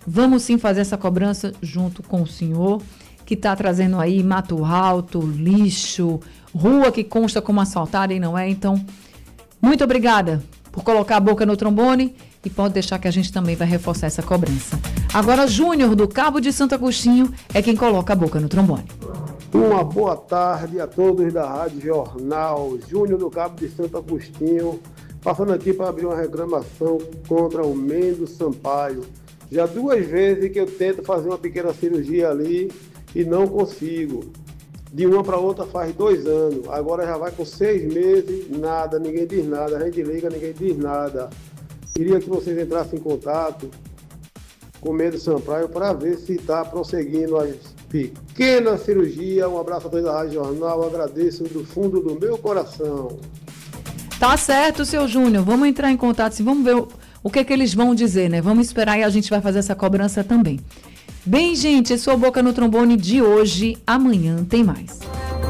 Vamos sim fazer essa cobrança junto com o senhor, que está trazendo aí mato alto, lixo, rua que consta como asfaltada e não é. Então, muito obrigada por colocar a boca no trombone e pode deixar que a gente também vai reforçar essa cobrança. Agora, Júnior, do Cabo de Santo Agostinho, é quem coloca a boca no trombone. Uma boa tarde a todos da Rádio Jornal. Júnior do Cabo de Santo Agostinho, passando aqui para abrir uma reclamação contra o Mendes Sampaio. Já 2 vezes que eu tento fazer uma pequena cirurgia ali e não consigo. De uma para outra faz 2 anos. Agora já vai com 6 meses, nada, ninguém diz nada. A gente liga, ninguém diz nada. Queria que vocês entrassem em contato com o Mendes Sampaio para ver se está prosseguindo as pequenas cirurgias. Um abraço a todos da Rádio Jornal. Agradeço do fundo do meu coração. Tá certo, seu Júnior. Vamos entrar em contato, sim. Vamos ver o que eles vão dizer, né? Vamos esperar e a gente vai fazer essa cobrança também. Bem, gente, esse é o Boca no Trombone de hoje. Amanhã tem mais.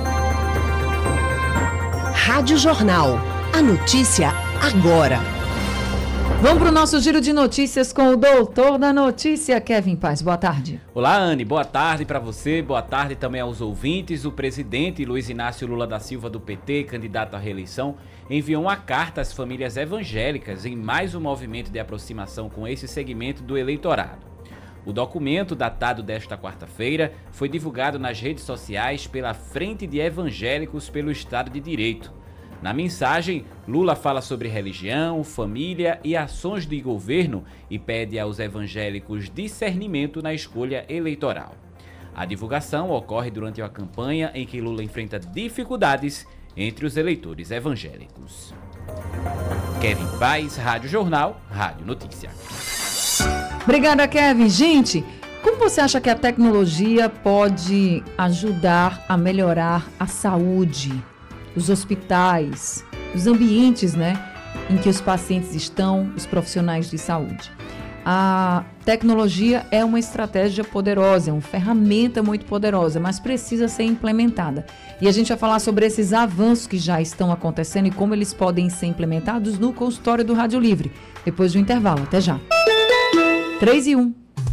Rádio Jornal. A notícia agora. Vamos para o nosso giro de notícias com o doutor da notícia, Kevin Paz. Boa tarde. Olá, Anne. Boa tarde para você. Boa tarde também aos ouvintes. O presidente Luiz Inácio Lula da Silva, do PT, candidato à reeleição, enviou uma carta às famílias evangélicas em mais um movimento de aproximação com esse segmento do eleitorado. O documento, datado desta quarta-feira, foi divulgado nas redes sociais pela Frente de Evangélicos pelo Estado de Direito. Na mensagem, Lula fala sobre religião, família e ações de governo e pede aos evangélicos discernimento na escolha eleitoral. A divulgação ocorre durante uma campanha em que Lula enfrenta dificuldades entre os eleitores evangélicos. Kevin Paz, Rádio Jornal, Rádio Notícia. Obrigada, Kevin. Gente, como você acha que a tecnologia pode ajudar a melhorar a saúde, os hospitais, os ambientes, né, em que os pacientes estão, os profissionais de saúde? A tecnologia é uma estratégia poderosa, é uma ferramenta muito poderosa, mas precisa ser implementada. E a gente vai falar sobre esses avanços que já estão acontecendo e como eles podem ser implementados no consultório do Rádio Livre, depois do intervalo. Até já. 3:01.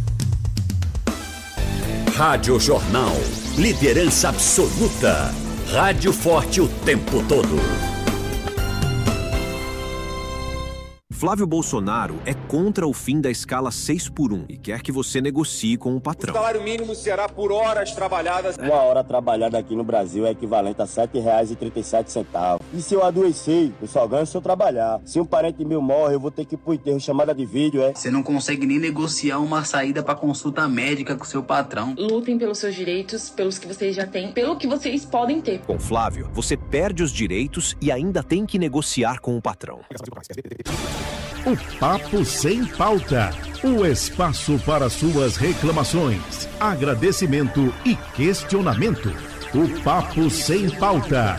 Rádio Jornal. Liderança absoluta. Rádio forte o tempo todo. Flávio Bolsonaro é contra o fim da escala 6x1 e quer que você negocie com o patrão. O salário mínimo será por horas trabalhadas. 1 hora trabalhada aqui no Brasil é equivalente a R$ 7,37. E se eu adoecer, eu só ganho se eu trabalhar. Se um parente meu morre, eu vou ter que ir pro enterro, chamada de vídeo, é? Você não consegue nem negociar uma saída para consulta médica com seu patrão. Lutem pelos seus direitos, pelos que vocês já têm, pelo que vocês podem ter. Com Flávio, você perde os direitos e ainda tem que negociar com o patrão. O Papo Sem Pauta. O espaço para suas reclamações, agradecimento e questionamento. O Papo Sem Pauta.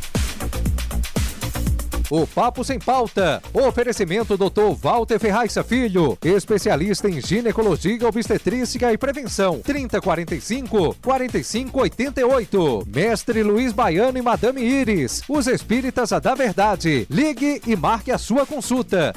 O Papo Sem Pauta. Oferecimento Dr. Walter Ferraz Filho, especialista em ginecologia, obstetrícia e prevenção. 3045-4588. Mestre Luiz Baiano e Madame Iris, os espíritas da verdade. Ligue e marque a sua consulta.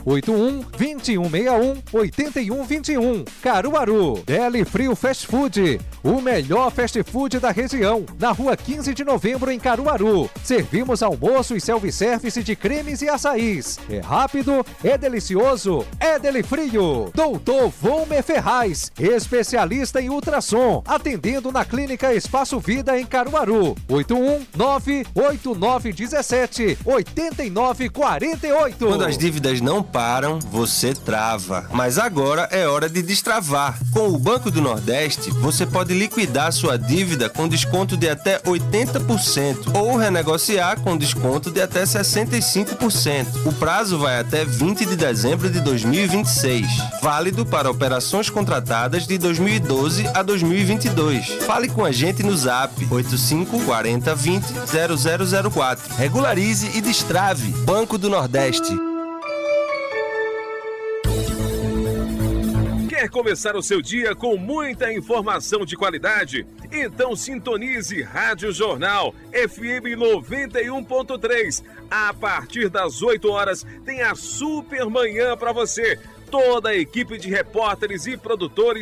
81-2161-8121. Caruaru. Deli Frio Fast Food, o melhor fast food da região. Na rua 15 de novembro, em Caruaru. Servimos almoço e self-service de cremes e açaís. É rápido, é delicioso, é Deli Frio. Doutor Volmer Ferraz, especialista em ultrassom, atendendo na Clínica Espaço Vida em Caruaru. 819-8947-8948. Quando as dívidas não param, você trava. Mas agora é hora de destravar. Com o Banco do Nordeste, você pode liquidar sua dívida com desconto de até 80% ou renegociar com desconto de até 65%. O prazo vai até 20 de dezembro de 2026. Válido para operações contratadas de 2012 a 2022. Fale com a gente no Zap 85 40 20 0004. Regularize e destrave. Banco do Nordeste. Quer começar o seu dia com muita informação de qualidade? Então sintonize Rádio Jornal FM 91.3. A partir das 8 horas tem a Super Manhã para você. Toda a equipe de repórteres e produtores